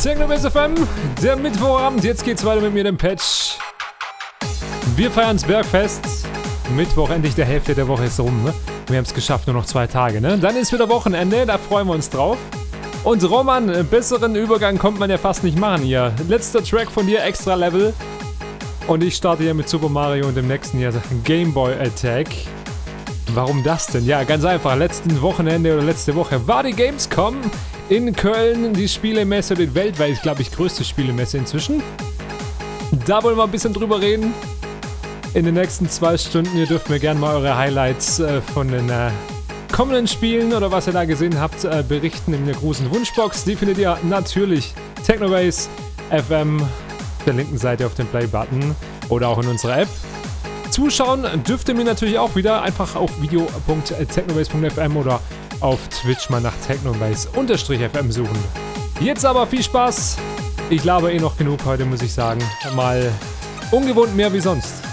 Technobase FM, der Mittwochabend. Jetzt geht's weiter mit mir, dem Patch. Wir feiern's Bergfest. Mittwoch, endlich der Hälfte der Woche ist rum, ne? Wir haben es geschafft, nur noch 2 Tage, ne? Dann ist wieder Wochenende, da freuen wir uns drauf. Und Roman, besseren Übergang kommt man ja fast nicht machen hier. Letzter Track von dir, Extra Level. Und ich starte hier mit Super Mario und im nächsten Jahr Game Boy Attack. Warum das denn? Ja, ganz einfach. Letzten Wochenende oder letzte Woche war die Gamescom in Köln. Die Spielemesse, die weltweit, glaube ich, größte Spielemesse inzwischen. Da wollen wir ein bisschen drüber reden. In den nächsten 2 Stunden. Ihr dürft mir gerne mal eure Highlights von den kommenden Spielen oder was ihr da gesehen habt, berichten in der großen Wunschbox. Die findet ihr natürlich Technobase FM, der linken Seite auf dem Play-Button oder auch in unserer App. Zuschauen dürft ihr mir natürlich auch wieder einfach auf video.technobase.fm oder auf Twitch mal nach technobase_fm suchen. Jetzt aber viel Spaß. Ich laber noch genug heute, muss ich sagen. Mal ungewohnt mehr wie sonst.